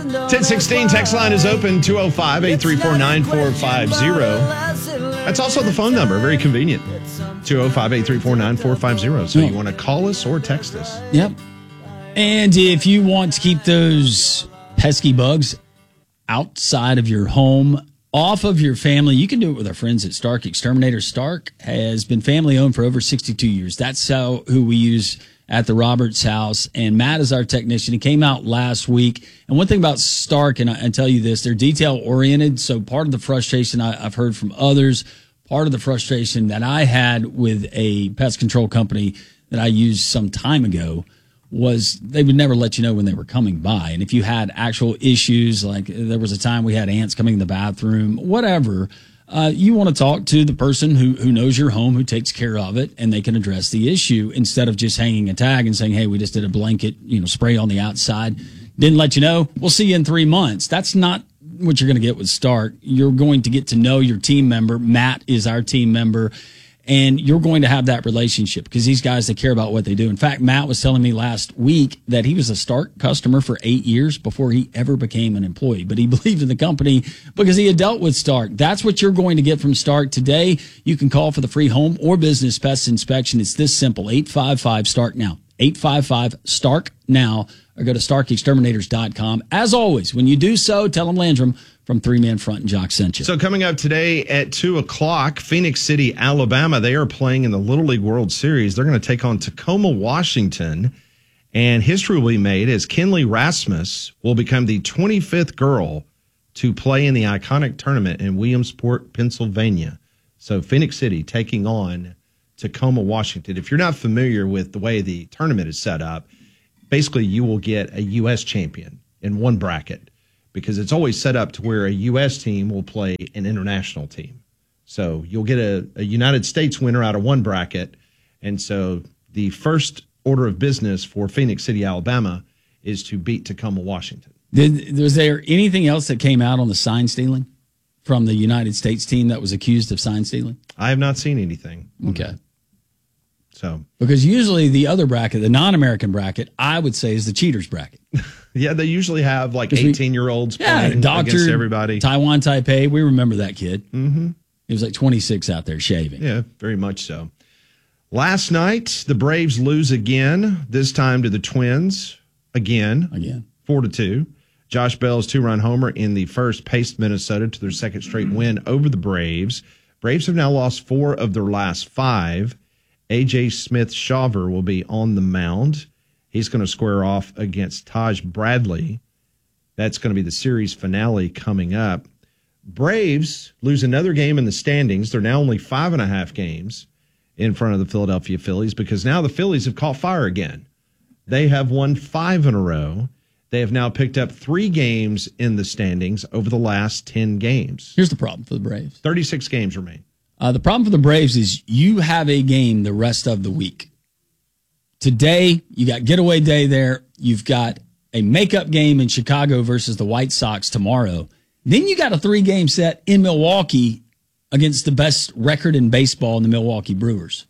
1016 text line is open, 205-834-9450. That's also the phone number, very convenient. 205-834-9450. So you want to call us or text us. Yep. And if you want to keep those pesky bugs outside of your home, off of your family, you can do it with our friends at Stark Exterminator. Stark has been family owned for over 62 years. That's who we use at the Roberts house. And Matt is our technician. He came out last week. And one thing about Stark, and I tell you this, they're detail oriented. So part of the frustration I've heard from others, part of the frustration that I had with a pest control company that I used some time ago, was they would never let you know when they were coming by. And if you had actual issues, like there was a time we had ants coming in the bathroom, whatever, you want to talk to the person who knows your home, who takes care of it, and they can address the issue instead of just hanging a tag and saying, hey, we just did a blanket, spray on the outside. Didn't let you know. We'll see you in 3 months. That's not what you're going to get with Stark. You're going to get to know your team member. Matt is our team member. And you're going to have that relationship because these guys, they care about what they do. In fact, Matt was telling me last week that he was a Stark customer for 8 years before he ever became an employee. But he believed in the company because he had dealt with Stark. That's what you're going to get from Stark today. You can call for the free home or business pest inspection. It's this simple, 855-STARK-NOW. 855-STARK-NOW. Or go to StarkExterminators.com. As always, when you do so, tell them Landrum from Three Man Front and Jock sent you. So coming up today at 2 o'clock, Phoenix City, Alabama, they are playing in the Little League World Series. They're going to take on Tacoma, Washington. And history will be made as Kenley Rasmus will become the 25th girl to play in the iconic tournament in Williamsport, Pennsylvania. So Phoenix City taking on Tacoma, Washington. If you're not familiar with the way the tournament is set up, basically you will get a U.S. champion in one bracket because it's always set up to where a U.S. team will play an international team. So you'll get a United States winner out of one bracket. And so the first order of business for Phoenix City, Alabama is to beat Tacoma, Washington. Was there anything else that came out on the sign stealing from the United States team that was accused of sign stealing? I have not seen anything. Okay. So, because usually the other bracket, the non-American bracket, I would say is the cheaters bracket. Yeah, they usually have like 18-year-olds playing against everybody. Taiwan Taipei, we remember that kid. Mm-hmm. He was like 26 out there shaving. Yeah, very much so. Last night, the Braves lose again, this time to the Twins. Again. 4-2. Josh Bell's 2-run homer in the first paced Minnesota to their second straight win over the Braves. Braves have now lost 4 of their last 5. A.J. Smith-Shawver will be on the mound. He's going to square off against Taj Bradley. That's going to be the series finale coming up. Braves lose another game in the standings. They're now only 5.5 games in front of the Philadelphia Phillies because now the Phillies have caught fire again. They have won 5 in a row. They have now picked up 3 games in the standings over the last 10 games. Here's the problem for the Braves. 36 games remain. The problem for the Braves is you have a game the rest of the week. Today, you got getaway day there. You've got a makeup game in Chicago versus the White Sox tomorrow. Then you got a 3-game set in Milwaukee against the best record in baseball in the Milwaukee Brewers.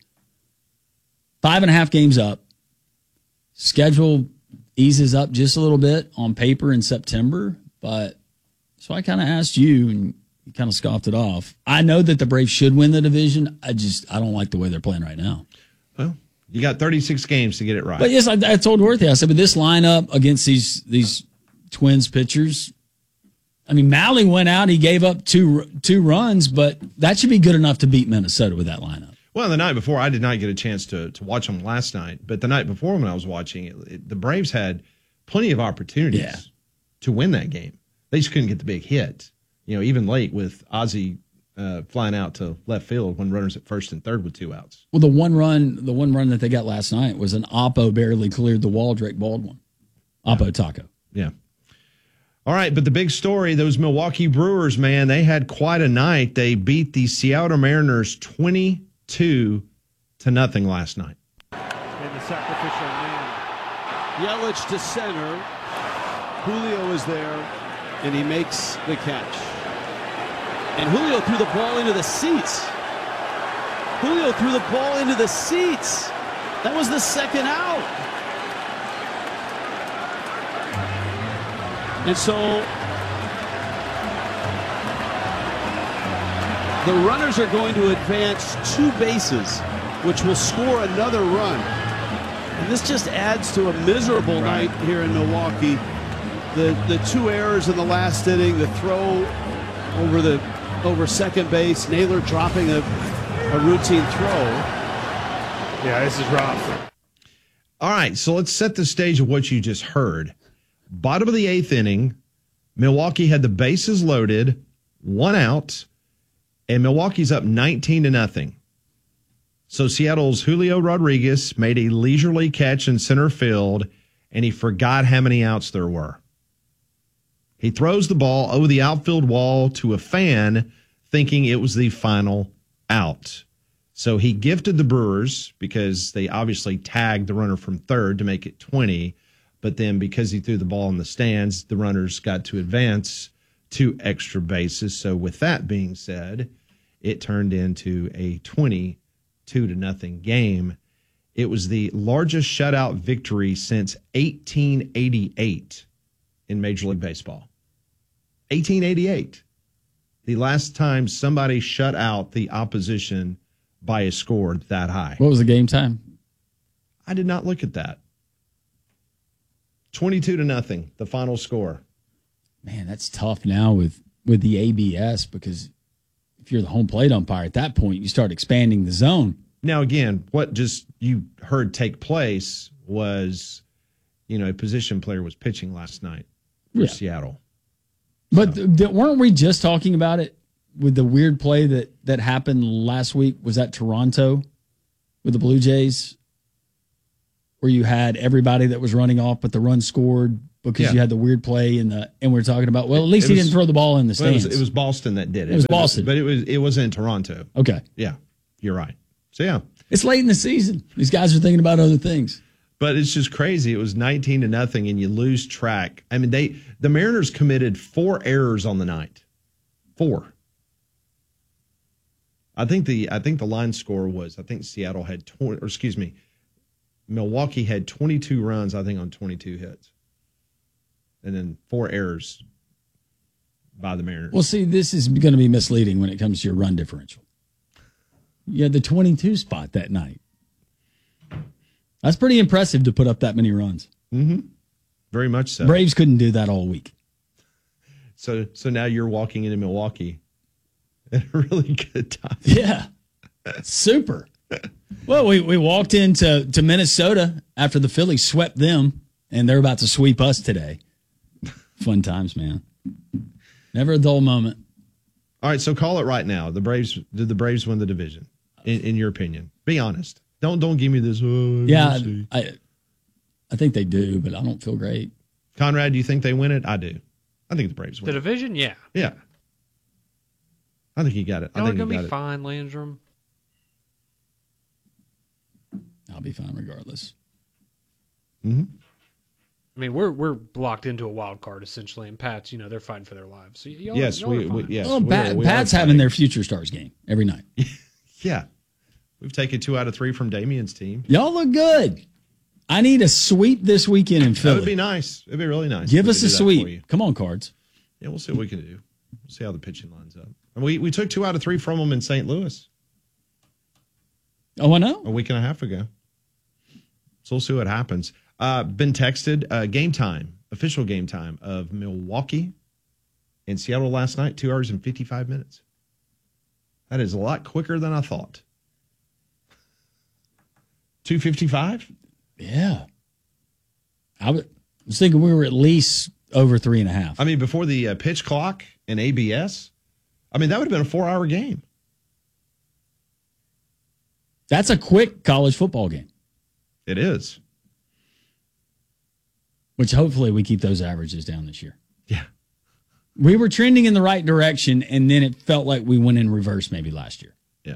5.5 games up. Schedule eases up just a little bit on paper in September. But so I kind of asked you, and you kind of scoffed it off. I know that the Braves should win the division. I don't like the way they're playing right now. Well, you got 36 games to get it right. But yes, I told Dorothy, I said, with this lineup against these Twins pitchers, I mean, Malley went out. He gave up two runs, but that should be good enough to beat Minnesota with that lineup. Well, the night before, I did not get a chance to watch them last night. But the night before when I was watching it, the Braves had plenty of opportunities to win that game. They just couldn't get the big hit. Even late with Ozzie flying out to left field when runners at first and third with 2 outs. Well, the one run that they got last night was an Oppo barely cleared the wall, Drake Baldwin. Oppo Taco. Yeah. All right, but the big story, those Milwaukee Brewers, man, they had quite a night. They beat the Seattle Mariners 22-0 last night. And the sacrificial man. Yelich to center. Julio is there, and he makes the catch. And Julio threw the ball into the seats. That was the second out. And so the runners are going to advance 2 bases, which will score another run. And this just adds to a miserable night here in Milwaukee. The 2 errors in the last inning, the throw over second base, Naylor dropping a routine throw. Yeah, this is rough. All right, so let's set the stage of what you just heard. Bottom of the 8th inning, Milwaukee had the bases loaded, 1 out, and Milwaukee's up 19-0. So Seattle's Julio Rodriguez made a leisurely catch in center field, and he forgot how many outs there were. He throws the ball over the outfield wall to a fan, thinking it was the final out. So he gifted the Brewers because they obviously tagged the runner from third to make it 20. But then because he threw the ball in the stands, the runners got to advance 2 extra bases. So with that being said, it turned into a 22-0 game. It was the largest shutout victory since 1888 in Major League Baseball. 1888. The last time somebody shut out the opposition by a score that high. What was the game time? I did not look at that. 22-0, the final score. Man, that's tough now with the ABS, because if you're the home plate umpire at that point, you start expanding the zone. Now, again, what just you heard take place was, a position player was pitching last night for Seattle. But weren't we just talking about it with the weird play that happened last week? Was that Toronto with the Blue Jays, where you had everybody that was running off, but the run scored because you had the weird play and we're talking about, well, at least he didn't throw the ball in the stands. It was Boston that did it. It was Boston. But it was in Toronto. Okay. Yeah, you're right. So, yeah. It's late in the season. These guys are thinking about other things. But it's just crazy. It was 19-0, and you lose track. I mean, the Mariners committed 4 errors on the night. 4. I think the line score was, Seattle had Milwaukee had 22 runs, I think, on 22 hits. And then 4 errors by the Mariners. Well, see, this is going to be misleading when it comes to your run differential. You had the 22 spot that night. That's pretty impressive to put up that many runs. Mm-hmm. Very much so. Braves couldn't do that all week. So now you're walking into Milwaukee at a really good time. Yeah. Super. Well, we walked into Minnesota after the Phillies swept them, and they're about to sweep us today. Fun times, man. Never a dull moment. All right, so call it right now. Did the Braves win the division, in your opinion? Be honest. Don't give me this. Yeah, I think they do, but I don't feel great. Conrad, do you think they win it? I do. I think the Braves win the division. Yeah, yeah. I think you got it. Y'all are gonna be fine, Landrum. I'll be fine regardless. Mm-hmm. I mean, we're blocked into a wild card essentially, and Pats, they're fighting for their lives. So y'all are fine. Yes. Well, Pat's having their future stars game every night. Yeah. We've taken 2 out of 3 from Damien's team. Y'all look good. I need a sweep this weekend in Philly. That would be nice. It'd be really nice. Give us a sweep. Come on, Cards. Yeah, we'll see what we can do. We'll see how the pitching lines up. And we took 2 out of 3 from them in St. Louis. Oh, I know. A week and a half ago. So we'll see what happens. Been texted game time, official game time of Milwaukee and Seattle last night, 2 hours and 55 minutes. That is a lot quicker than I thought. 2:55? Yeah. I was thinking we were at least over 3.5. I mean, before the pitch clock and ABS, that would have been a 4-hour game. That's a quick college football game. It is. Which hopefully we keep those averages down this year. Yeah. We were trending in the right direction, and then it felt like we went in reverse maybe last year. Yeah.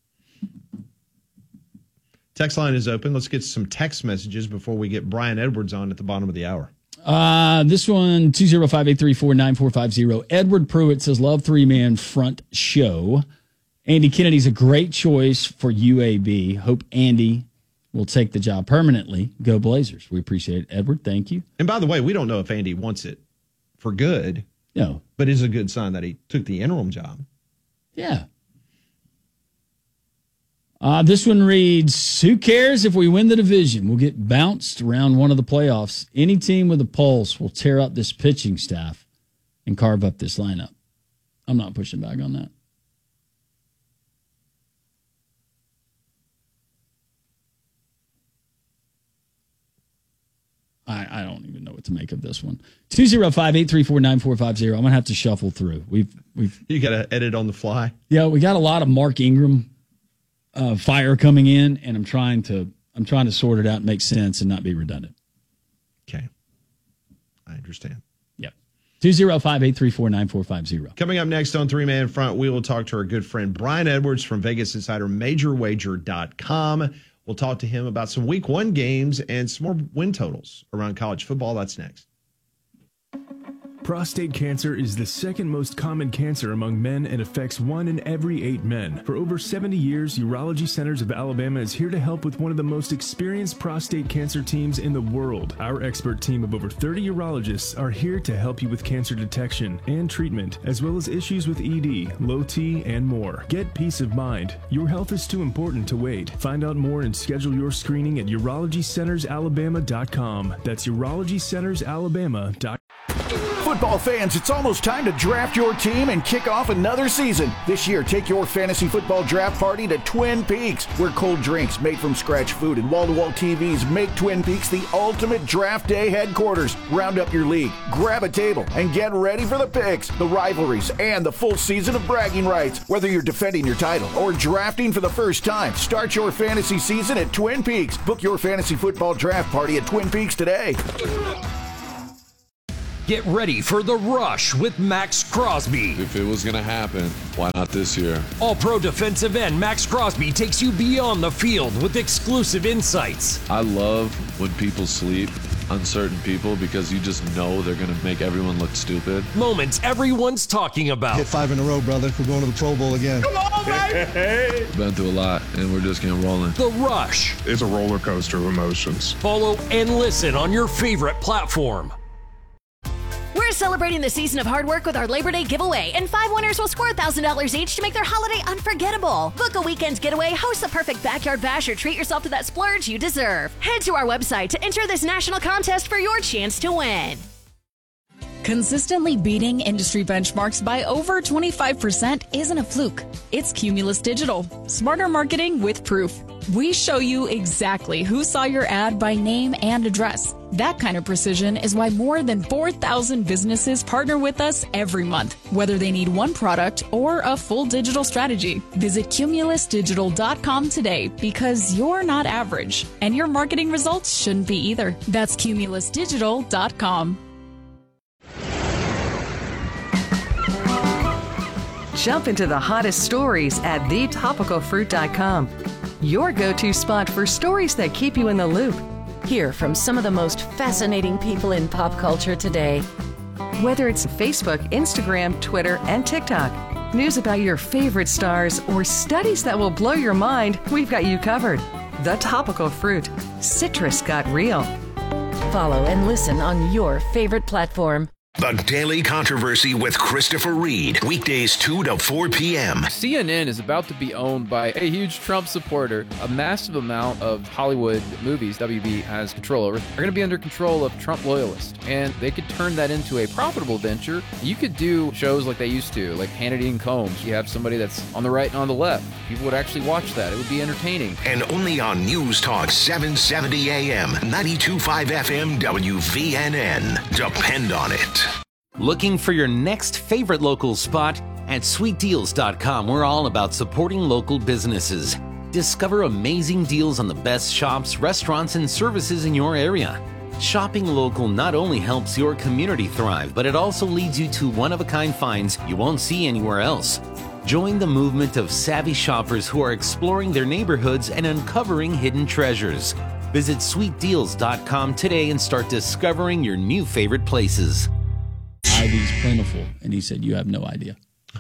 Text line is open. Let's get some text messages before we get Brian Edwards on at the bottom of the hour. This one, 205-834-9450. Edward Pruitt says, love 3-man front show. Andy Kennedy's a great choice for UAB. Hope Andy will take the job permanently. Go Blazers. We appreciate it, Edward. Thank you. And by the way, we don't know if Andy wants it for good. No. But it's a good sign that he took the interim job. Yeah. This one reads, who cares if we win the division? We'll get bounced round one of the playoffs. Any team with a pulse will tear up this pitching staff and carve up this lineup. I'm not pushing back on that. I don't even know what to make of this one. 205-834-9450. I'm going to have to shuffle through. You got to edit on the fly? Yeah, we got a lot of Mark Ingram fire coming in, and I'm trying to sort it out and make sense and not be redundant. Okay. I understand. Yep. 205-834-9450. Coming up next on 3-Man Front, we will talk to our good friend Brian Edwards from Vegas Insider MajorWager.com. We'll talk to him about some Week 1 games and some more win totals around college football. That's next. Prostate cancer is the second most common cancer among men and affects 1 in every 8 men. For over 70 years, Urology Centers of Alabama is here to help with one of the most experienced prostate cancer teams in the world. Our expert team of over 30 urologists are here to help you with cancer detection and treatment, as well as issues with ED, low T, and more. Get peace of mind. Your health is too important to wait. Find out more and schedule your screening at UrologyCentersAlabama.com. That's UrologyCentersAlabama.com. Football fans, it's almost time to draft your team and kick off another season. This year, take your fantasy football draft party to Twin Peaks, where cold drinks, made from scratch food, and wall-to-wall TVs make Twin Peaks the ultimate draft day headquarters. Round up your league, grab a table, and get ready for the picks, the rivalries, and the full season of bragging rights. Whether you're defending your title or drafting for the first time, start your fantasy season at Twin Peaks. Book your fantasy football draft party at Twin Peaks today. Get ready for The Rush with Max Crosby. If it was going to happen, why not this year? All-pro defensive end Max Crosby takes you beyond the field with exclusive insights. I love when people sleep, uncertain people, because you just know they're going to make everyone look stupid. Moments everyone's talking about. Hit 5 in a row, brother. We're going to the Pro Bowl again. Come on, baby! Been through a lot, and we're just getting rolling. The Rush. It's a roller coaster of emotions. Follow and listen on your favorite platform. We're celebrating the season of hard work with our Labor Day giveaway, and 5 winners will score $1,000 each to make their holiday unforgettable. Book a weekend getaway, host the perfect backyard bash, or treat yourself to that splurge you deserve. Head to our website to enter this national contest for your chance to win. Consistently beating industry benchmarks by over 25% isn't a fluke. It's Cumulus Digital. Smarter marketing with proof. We show you exactly who saw your ad by name and address. That kind of precision is why more than 4,000 businesses partner with us every month, whether they need one product or a full digital strategy. Visit CumulusDigital.com today, because you're not average, and your marketing results shouldn't be either. That's CumulusDigital.com. Jump into the hottest stories at thetopicalfruit.com. Your go-to spot for stories that keep you in the loop. Hear from some of the most fascinating people in pop culture today. Whether it's Facebook, Instagram, Twitter, and TikTok, news about your favorite stars, or studies that will blow your mind, we've got you covered. The Topical Fruit. Citrus got real. Follow and listen on your favorite platform. The Daily Controversy with Christopher Reed. Weekdays 2 to 4 p.m. CNN is about to be owned by a huge Trump supporter. A massive amount of Hollywood movies WB has control over are going to be under control of Trump loyalists. And they could turn that into a profitable venture. You could do shows like they used to, like Hannity and Combs. You have somebody that's on the right and on the left. People would actually watch that. It would be entertaining. And only on News Talk 770 AM, 92.5 FM, WVNN. Depend on it. Looking for your next favorite local spot? At SweetDeals.com, we're all about supporting local businesses. Discover amazing deals on the best shops, restaurants, and services in your area. Shopping local not only helps your community thrive, but it also leads you to one-of-a-kind finds you won't see anywhere else. Join the movement of savvy shoppers who are exploring their neighborhoods and uncovering hidden treasures. Visit SweetDeals.com today and start discovering your new favorite places. Ivy's plentiful, and he said, you have no idea.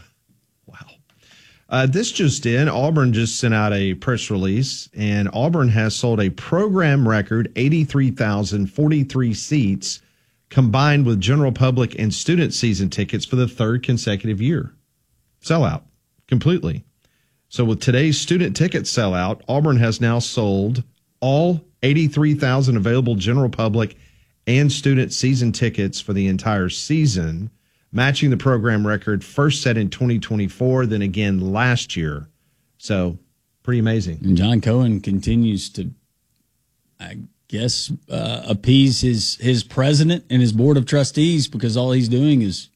Wow. This just in, Auburn just sent out a press release, and Auburn has sold a program record 83,043 seats combined with general public and student season tickets for the third consecutive year. Sellout completely. So with today's student ticket sellout, Auburn has now sold all 83,000 available general public and student season tickets for the entire season, matching the program record first set in 2024, then again last year. So pretty amazing. And John Cohen continues to, I guess, appease his president and his board of trustees, because all he's doing is,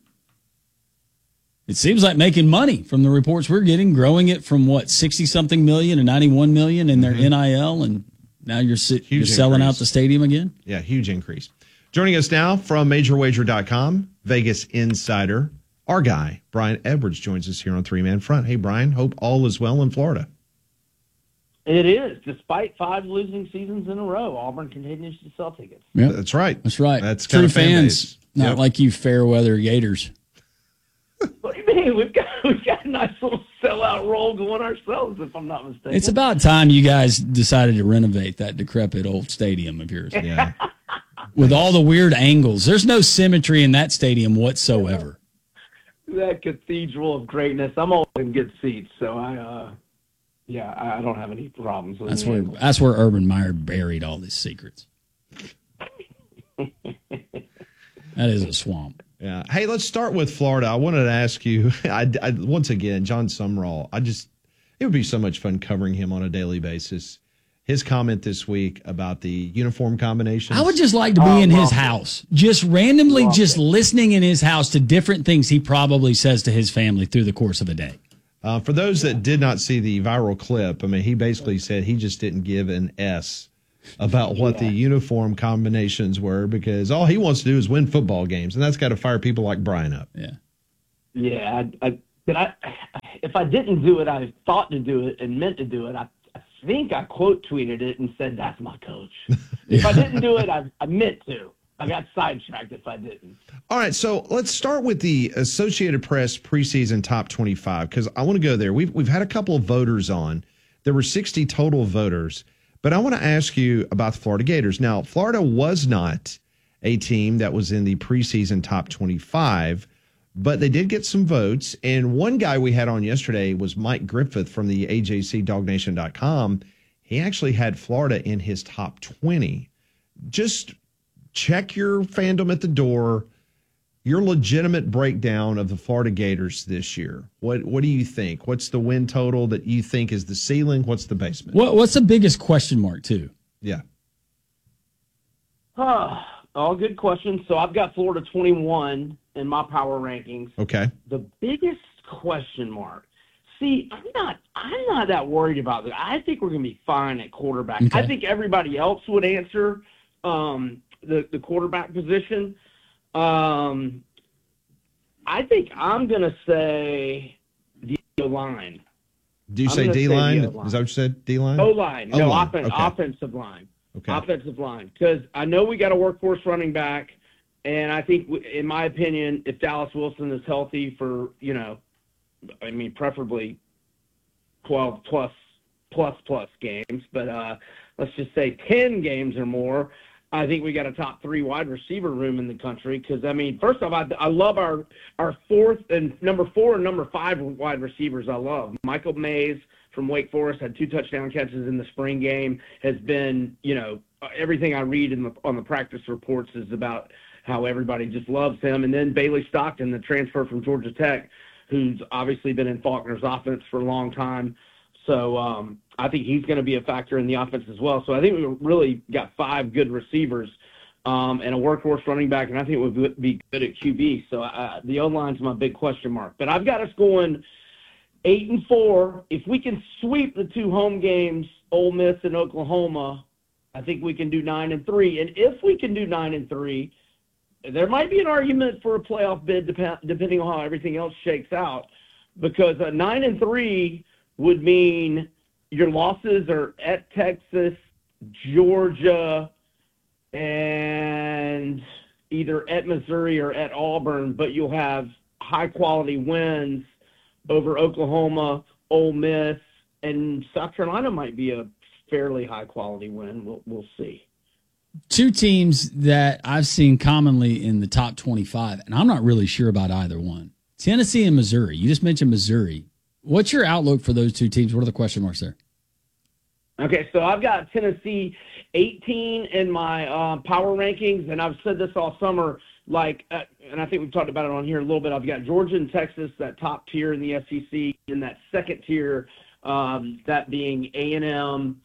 it seems like, making money from the reports we're getting, growing it from 60-something million to 91 million in their NIL, and now you're selling out the stadium again? Yeah, huge increase. Joining us now from MajorWager.com, Vegas insider, our guy, Brian Edwards, joins us here on Three Man Front. Hey, Brian, hope all is well in Florida. It is. Despite 5 losing seasons in a row, Auburn continues to sell tickets. Yeah, that's right. That's right. That's true kind of fans, not like you fair weather Gators. What do you mean? We've got a nice little sellout roll going ourselves, if I'm not mistaken. It's about time you guys decided to renovate that decrepit old stadium of yours. Yeah. With all the weird angles. There's no symmetry in that stadium whatsoever. That cathedral of greatness. I'm always in good seats, so I don't have any problems with it. That's where Urban Meyer buried all his secrets. That is a swamp. Yeah. Hey, let's start with Florida. I wanted to ask you, once again, John Sumrall, it would be so much fun covering him on a daily basis. His comment this week about the uniform combinations. I would just like to be in his house, just randomly listening in his house to different things he probably says to his family through the course of a day. For those that did not see the viral clip, he basically said he just didn't give an S about what the uniform combinations were, because all he wants to do is win football games, and that's got to fire people like Brian up. Yeah. Yeah. If I didn't do it, I thought to do it and meant to do it. I think I quote tweeted it and said, "That's my coach." If I didn't do it, I meant to. I got sidetracked if I didn't. All right, so let's start with the Associated Press preseason top 25, because I want to go there. We've had a couple of voters on. There were 60 total voters, but I want to ask you about the Florida Gators. Now, Florida was not a team that was in the preseason top 25, but they did get some votes. And one guy we had on yesterday was Mike Griffith from the AJCDogNation.com. He actually had Florida in his top 20. Just check your fandom at the door, your legitimate breakdown of the Florida Gators this year. What do you think? What's the win total that you think is the ceiling? What's the basement? What's the biggest question mark, too? Yeah. All good questions. So I've got Florida 21 in my power rankings. Okay. The biggest question mark. See, I'm not that worried about that. I think we're going to be fine at quarterback. Okay. I think everybody else would answer the quarterback position. I think I'm going to say the O-line. Do you say D-line? Is that what you said, D-line? O-line. No, O-line. Okay. Offensive line. Okay. Offensive line. Because I know we got a workhorse running back, and I think, in my opinion, if Dallas Wilson is healthy for, preferably 12 plus games, but let's just say 10 games or more, I think we got a top 3 wide receiver room in the country. Because, first off, I love our number 4 and number 5 wide receivers. I love Michael Mays from Wake Forest, had 2 touchdown catches in the spring game, has been, everything I read on the practice reports is about how everybody just loves him. And then Bailey Stockton, the transfer from Georgia Tech, who's obviously been in Faulkner's offense for a long time. So I think he's going to be a factor in the offense as well. So I think we really got 5 good receivers and a workhorse running back, and I think we'll be good at QB. So the O-line's my big question mark. But I've got us going 8-4. If we can sweep the 2 home games, Ole Miss and Oklahoma, I think we can do 9-3. And if we can do 9-3, there might be an argument for a playoff bid depending on how everything else shakes out, because 9-3 would mean your losses are at Texas, Georgia, and either at Missouri or at Auburn, but you'll have high-quality wins over Oklahoma, Ole Miss, and South Carolina might be a fairly high-quality win. We'll see. two teams that I've seen commonly in the top 25, and I'm not really sure about either one. Tennessee and Missouri. You just mentioned Missouri. What's your outlook for those two teams? What are the question marks there? Okay, so I've got Tennessee 18 in my power rankings, and I've said this all summer, and I think we've talked about it on here a little bit. I've got Georgia and Texas, that top tier in the SEC, and that second tier, that being A&M,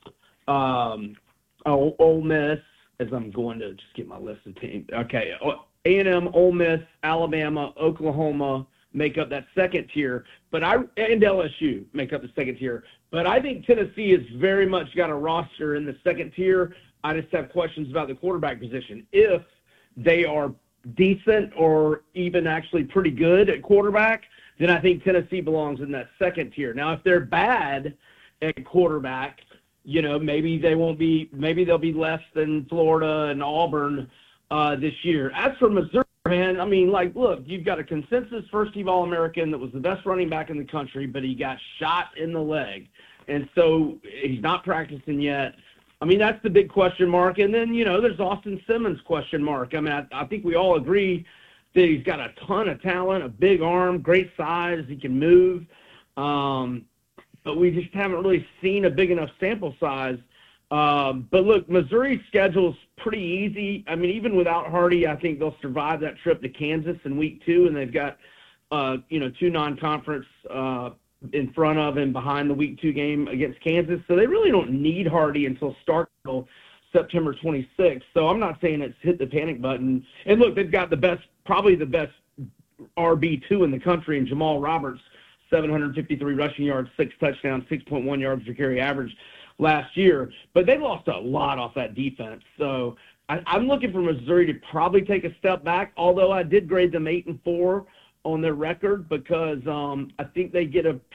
Ole Miss, as I'm going to just get my list of teams. Okay, A&M, Ole Miss, Alabama, Oklahoma make up that second tier, and LSU make up the second tier. But I think Tennessee has very much got a roster in the second tier. I just have questions about the quarterback position. If they are decent or even actually pretty good at quarterback, then I think Tennessee belongs in that second tier. Now, if they're bad at quarterback, maybe they'll be less than Florida and Auburn this year. As for Missouri, man, look, you've got a consensus first-team All-American that was the best running back in the country, but he got shot in the leg. And so he's not practicing yet. That's the big question mark. And then, there's Austin Simmons question mark. I think we all agree that he's got a ton of talent, a big arm, great size, he can move. But we just haven't really seen a big enough sample size. But look, Missouri's schedule's pretty easy. Even without Hardy, I think they'll survive that trip to Kansas in week 2, and they've got, 2 non-conference in front of and behind the week 2 game against Kansas. So they really don't need Hardy until September 26th. So I'm not saying it's hit the panic button. And look, they've got probably the best RB2 in the country in Jamal Roberts, 753 rushing yards, 6 touchdowns, 6.1 yards per carry average last year. But they lost a lot off that defense. So I'm looking for Missouri to probably take a step back, although I did grade them 8-4 on their record because I think they get a